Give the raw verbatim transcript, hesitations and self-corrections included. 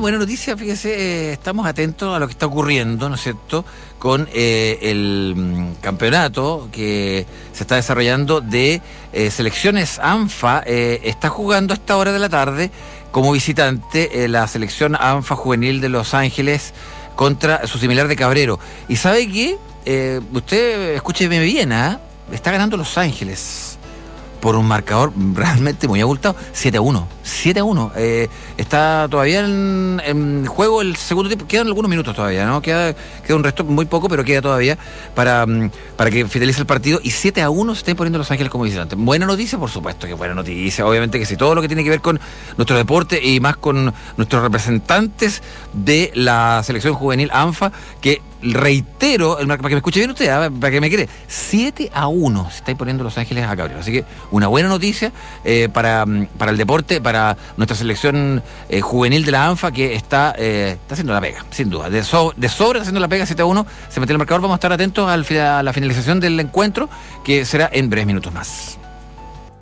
buena noticia, fíjese, eh, estamos atentos a lo que está ocurriendo, ¿no es cierto?, con eh, el mm, campeonato que se está desarrollando de eh, selecciones ANFA. Eh, está jugando a esta hora de la tarde como visitante eh, la selección ANFA juvenil de Los Ángeles contra su similar de Cabrero. ¿Y sabe qué? Eh, usted, escúcheme bien, ¿ah? ¿eh? Está ganando Los Ángeles por un marcador realmente muy abultado, siete a uno. siete a uno. Eh, está todavía en, en juego el segundo tiempo. Quedan algunos minutos todavía, ¿no? Queda, queda un resto muy poco, pero queda todavía para, para que finalice el partido. Y siete a uno se está imponiendo Los Ángeles como visitante. Buena noticia, por supuesto que buena noticia. Obviamente que sí, todo lo que tiene que ver con nuestro deporte y más con nuestros representantes de la selección juvenil ANFA, que reitero, para que me escuche bien usted, ¿eh? Para que me quede, siete a uno se está imponiendo Los Ángeles a Cabrero. Así que una buena noticia eh, para, para el deporte, para nuestra selección eh, juvenil de la ANFA, que está, eh, está haciendo la pega, sin duda. De, so, de sobra haciendo la pega, siete a uno, se mete el marcador. Vamos a estar atentos al, a la finalización del encuentro, que será en breves minutos más.